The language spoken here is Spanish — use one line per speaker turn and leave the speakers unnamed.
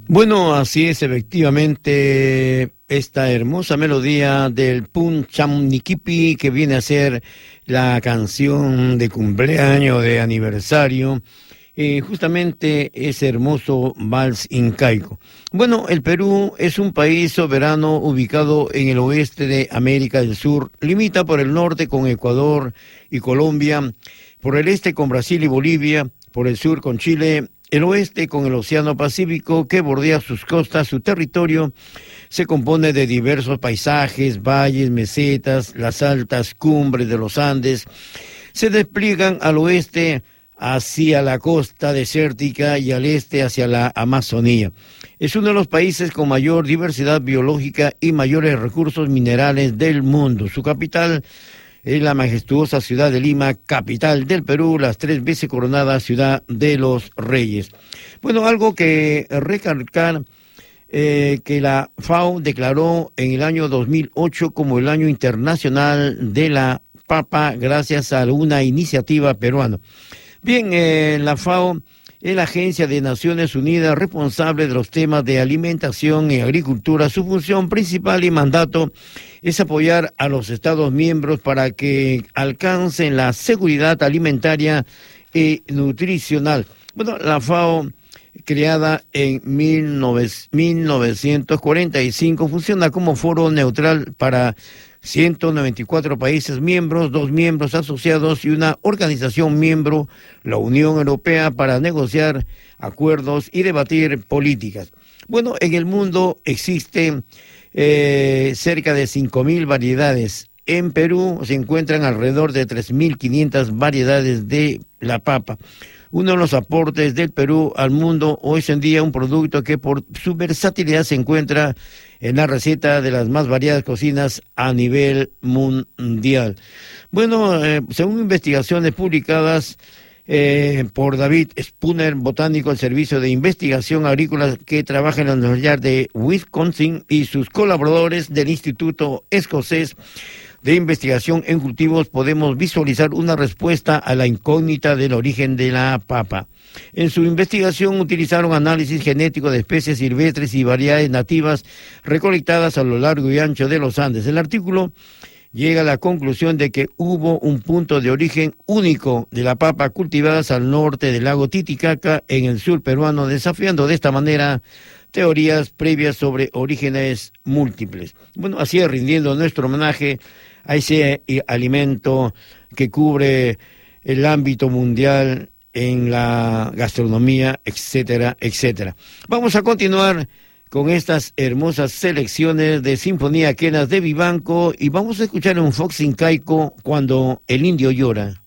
Bueno, así es, efectivamente, esta hermosa melodía del Puncham-Nikipi, que viene a ser la canción de cumpleaños, de aniversario, justamente ese hermoso vals incaico. Bueno, el Perú es un país soberano ubicado en el oeste de América del Sur, limita por el norte con Ecuador y Colombia, por el este con Brasil y Bolivia, por el sur con Chile, el oeste con el Océano Pacífico que bordea sus costas. Su territorio se compone de diversos paisajes, valles, mesetas, las altas cumbres de los Andes. Se despliegan al oeste hacia la costa desértica y al este hacia la Amazonía. Es uno de los países con mayor diversidad biológica y mayores recursos minerales del mundo. Su capital es la majestuosa ciudad de Lima, capital del Perú, las 3 veces coronada ciudad de los reyes. Bueno, algo que recalcar, que la FAO declaró en el año 2008 como el año internacional de la papa, gracias a una iniciativa peruana. Bien, la FAO es la Agencia de Naciones Unidas responsable de los temas de alimentación y agricultura. Su función principal y mandato es apoyar a los Estados miembros para que alcancen la seguridad alimentaria y nutricional. Bueno, la FAO, creada en 1945, funciona como foro neutral para 194 países miembros, 2 miembros asociados y una organización miembro, la Unión Europea, para negociar acuerdos y debatir políticas. Bueno, en el mundo existen cerca de 5.000 variedades. En Perú se encuentran alrededor de 3.500 variedades de la papa. Uno de los aportes del Perú al mundo hoy en día, un producto que por su versatilidad se encuentra en la receta de las más variadas cocinas a nivel mundial. Bueno, según investigaciones publicadas por David Spooner, botánico del Servicio de Investigación Agrícola que trabaja en la Universidad de Wisconsin, y sus colaboradores del Instituto Escocés de Investigación en Cultivos, podemos visualizar una respuesta a la incógnita del origen de la papa. En su investigación utilizaron análisis genético de especies silvestres y variedades nativas recolectadas a lo largo y ancho de los Andes. El artículo llega a la conclusión de que hubo un punto de origen único de la papa cultivadas al norte del lago Titicaca, en el sur peruano, desafiando de esta manera teorías previas sobre orígenes múltiples. Bueno, así es, rindiendo nuestro homenaje a ese alimento que cubre el ámbito mundial en la gastronomía, etcétera, etcétera. Vamos a continuar con estas hermosas selecciones de Sinfonía Quenas de Vivanco y vamos a escuchar un fox incaico, Cuando el indio llora.